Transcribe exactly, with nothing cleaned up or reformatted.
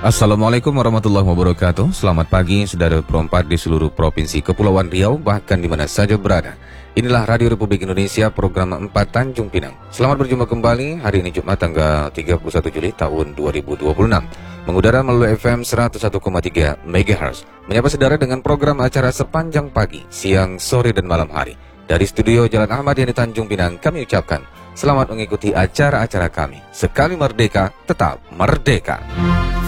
Assalamualaikum warahmatullahi wabarakatuh. Selamat pagi saudara perempat di seluruh provinsi Kepulauan Riau, bahkan di mana saja berada. Inilah Radio Republik Indonesia, program empat Tanjung Pinang. Selamat berjumpa kembali hari ini Jumat tanggal tiga puluh satu Juli tahun dua ribu dua puluh enam. Mengudara melalui F M seratus satu koma tiga MHz. Menyapa saudara dengan program acara sepanjang pagi, siang, sore, dan malam hari. Dari studio Jalan Ahmad Yani Tanjung Pinang, kami ucapkan selamat mengikuti acara-acara kami. Sekali merdeka, tetap merdeka.